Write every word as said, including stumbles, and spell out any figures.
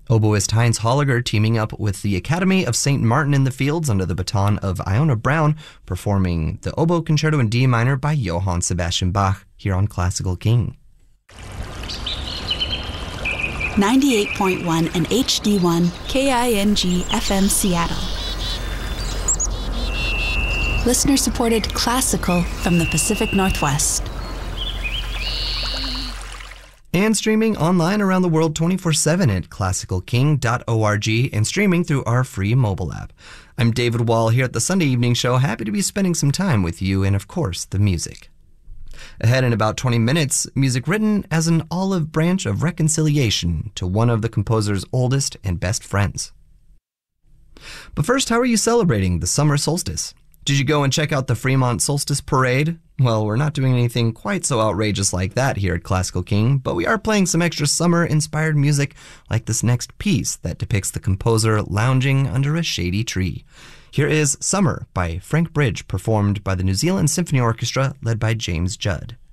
Oboist Heinz Holliger teaming up with the Academy of Saint Martin in the Fields under the baton of Iona Brown, performing the Oboe Concerto in D minor by Johann Sebastian Bach here on Classical King. ninety-eight point one and H D one K I N G F M Seattle. Listener-supported classical from the Pacific Northwest. And streaming online around the world twenty-four seven at classical king dot org and streaming through our free mobile app. I'm David Wall here at the Sunday Evening Show, happy to be spending some time with you and, of course, the music. Ahead in about twenty minutes, music written as an olive branch of reconciliation to one of the composer's oldest and best friends. But first, how are you celebrating the summer solstice? Did you go and check out the Fremont Solstice Parade? Well, we're not doing anything quite so outrageous like that here at Classical King, but we are playing some extra summer-inspired music like this next piece that depicts the composer lounging under a shady tree. Here is Summer by Frank Bridge, performed by the New Zealand Symphony Orchestra led by James Judd.